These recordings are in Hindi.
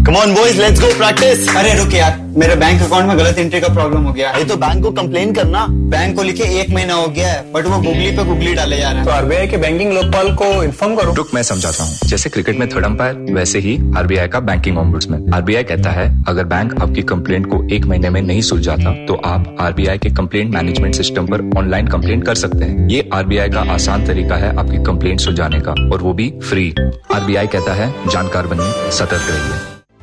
Come on boys, let's go practice. अरे रुक यार, मेरे बैंक अकाउंट में गलत एंट्री का प्रॉब्लम हो गया है। अरे तो बैंक को कंप्लेन करना। बैंक को लिखे 1 महीना हो गया है, बट वो गूगली पे गूगली डाले जा रहा है। तो आरबीआई के बैंकिंग लोकपाल को इन्फॉर्म करो। रुक, मैं समझाता हूँ। जैसे क्रिकेट में थर्ड अंपायर, वैसे ही आरबीआई का बैंकिंग ओम्बुड्समैन। आरबीआई कहता है अगर बैंक आपकी कंप्लेंट को 1 महीने में नहीं सुलझाता तो आप आरबीआई के कंप्लेंट मैनेजमेंट सिस्टम पर ऑनलाइन कंप्लेंट कर सकते हैं। ये आरबीआई का आसान तरीका है आपकी कंप्लेंट सुलझाने का, और वो भी फ्री। आरबीआई कहता है जानकार बनिए, सतर्क रहिए।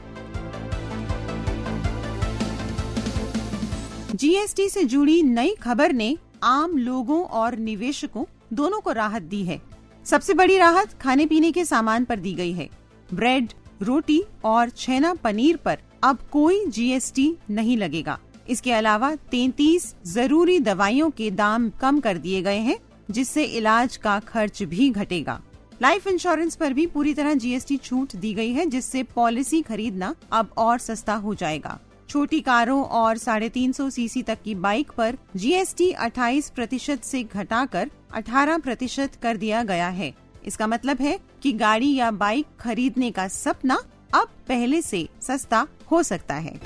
जीएसटी से जुड़ी नई खबर ने आम लोगों और निवेशकों दोनों को राहत दी है। सबसे बड़ी राहत खाने पीने के सामान पर दी गई है। ब्रेड, रोटी और छेना पनीर पर अब कोई जीएसटी नहीं लगेगा। इसके अलावा 33 जरूरी दवाइयों के दाम कम कर दिए गए हैं, जिससे इलाज का खर्च भी घटेगा। लाइफ इंश्योरेंस पर भी पूरी तरह जीएसटी छूट दी गई है, जिससे पॉलिसी खरीदना अब और सस्ता हो जाएगा। छोटी कारों और 350 सीसी तक की बाइक पर जीएसटी 28% से घटाकर 18% कर दिया गया है। इसका मतलब है कि गाड़ी या बाइक खरीदने का सपना अब पहले से सस्ता हो सकता है।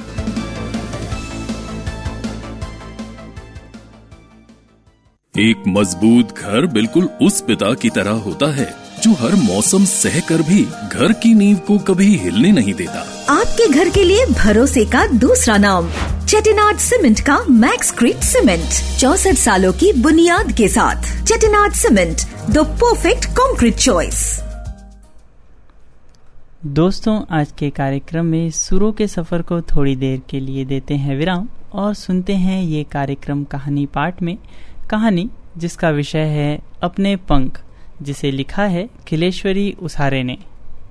एक मजबूत घर बिल्कुल उस पिता की तरह होता है जो हर मौसम सहकर भी घर की नींव को कभी हिलने नहीं देता। आपके घर के लिए भरोसे का दूसरा नाम चेटिनाड सीमेंट का मैक्सक्रीट सीमेंट, 64 सालों की बुनियाद के साथ। Chettinad cement, the perfect concrete choice. दोस्तों, आज के कार्यक्रम में सुरों के सफर को थोड़ी देर के लिए देते हैं विराम और सुनते हैं ये कार्यक्रम कहानी पाठ में। कहानी जिसका विषय है अपने पंख, जिसे लिखा है खिलेश्वरी उसारे ने।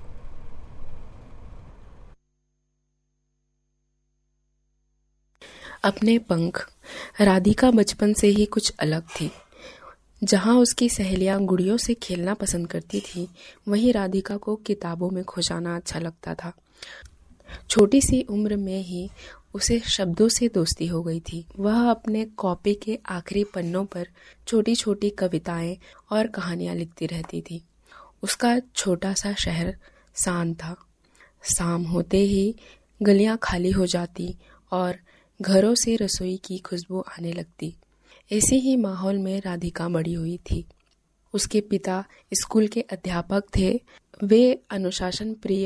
अपने पंख। राधिका बचपन से ही कुछ अलग थी। जहाँ उसकी सहेलियाँ गुड़ियों से खेलना पसंद करती थी, वहीं राधिका को किताबों में खो जाना अच्छा लगता था। छोटी सी उम्र में ही उसे शब्दों से दोस्ती हो गई थी। वह अपने कॉपी के आखिरी पन्नों पर छोटी छोटी कविताएं और कहानियां लिखती रहती थी। उसका छोटा सा शहर शांत था। शाम होते ही गलियां खाली हो जाती और घरों से रसोई की खुशबू आने लगती। ऐसे ही माहौल में राधिका बड़ी हुई थी। उसके पिता स्कूल के अध्यापक थे। वे अनुशासन प्रिय